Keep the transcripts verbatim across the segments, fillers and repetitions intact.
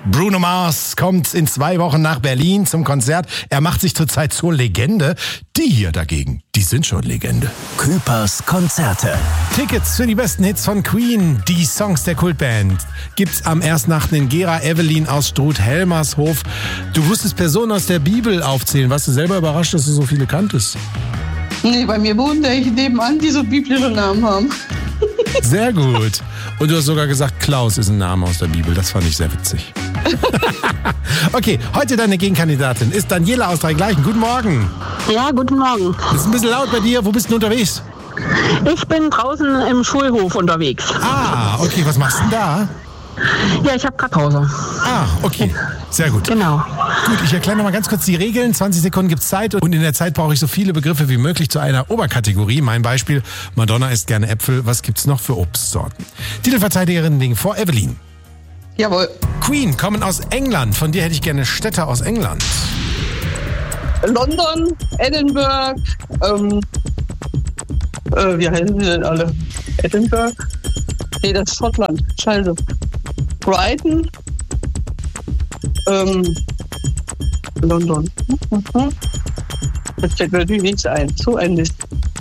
Bruno Mars kommt in zwei Wochen nach Berlin zum Konzert. Er macht sich zurzeit zur Legende. Die hier dagegen, die sind schon Legende. Küpers Konzerte. Tickets für die besten Hits von Queen, die Songs der Kultband, gibt's am ersten achten in Gera. Evelyn aus Struth-Helmershof. Du musstest Personen aus der Bibel aufzählen. Warst du selber überrascht, dass du so viele kanntest? Nee, bei mir wohnen welche nebenan, die so biblische Namen haben. Sehr gut. Und du hast sogar gesagt, Klaus ist ein Name aus der Bibel. Das fand ich sehr witzig. Okay, heute deine Gegenkandidatin ist Daniela aus Dreigleichen. Guten Morgen. Ja, guten Morgen. Ist ein bisschen laut bei dir. Wo bist du unterwegs? Ich bin draußen im Schulhof unterwegs. Ah, okay. Was machst du denn da? Ja, ich habe gerade Pause. Ah, okay. Sehr gut. Genau. Gut, ich erkläre noch mal ganz kurz die Regeln. zwanzig Sekunden gibt's Zeit und in der Zeit brauche ich so viele Begriffe wie möglich zu einer Oberkategorie. Mein Beispiel, Madonna isst gerne Äpfel. Was gibt's noch für Obstsorten? Titelverteidigerin liegen vor, Evelyn. Jawohl. Queen kommen aus England. Von dir hätte ich gerne Städte aus England. London, Edinburgh, ähm, äh, wie heißen sie denn alle? Edinburgh? Nee, das ist Schottland. Scheiße. Brighton, ähm, London. Das fällt mir natürlich nichts ein. So ein Mist.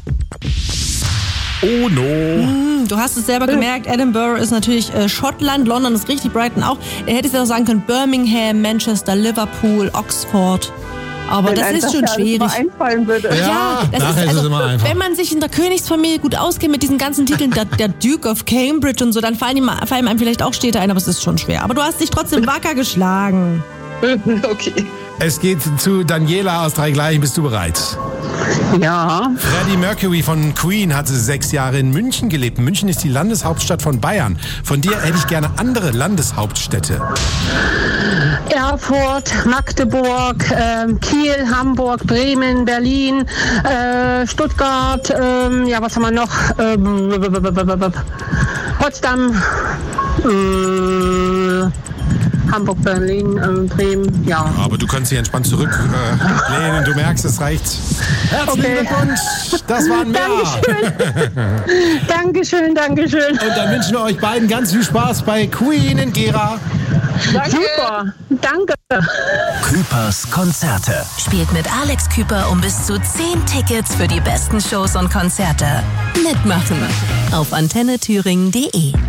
Oh no. Hm, du hast es selber gemerkt, Edinburgh ist natürlich äh, Schottland, London ist richtig, Brighton auch. Er hätte es ja auch sagen können, Birmingham, Manchester, Liverpool, Oxford. Aber Wenn das ist schon schwierig. Mal einfallen würde. Ja, Ja, das nachher ist, ist es also, immer einfach. wenn man sich in der Königsfamilie gut auskennt mit diesen ganzen Titeln, der, der Duke of Cambridge und so, dann fallen, ihm, fallen einem vielleicht auch Städte ein, aber es ist schon schwer. Aber du hast dich trotzdem wacker geschlagen. Okay. Es geht zu Daniela aus Dreigleichen. Bist du bereit? Ja. Freddie Mercury von Queen hatte sechs Jahre in München gelebt. München ist die Landeshauptstadt von Bayern. Von dir hätte ich gerne andere Landeshauptstädte. Erfurt, Magdeburg, ähm, Kiel, Hamburg, Bremen, Berlin, äh, Stuttgart, ähm, ja, was haben wir noch? Ähm, Potsdam, äh, Hamburg, Berlin, äh, Bremen, ja. Aber du kannst dich entspannt zurücklehnen. Äh, du merkst, es reicht. Herzlichen Okay. Glückwunsch. Das waren mehr. Dankeschön, Dankeschön. Und dann wünschen wir euch beiden ganz viel Spaß bei Queen in Gera. Danke. Super, danke. Küpers Konzerte. Spielt mit Alex Küper um bis zu zehn Tickets für die besten Shows und Konzerte. Mitmachen auf antenne thüringen punkt de.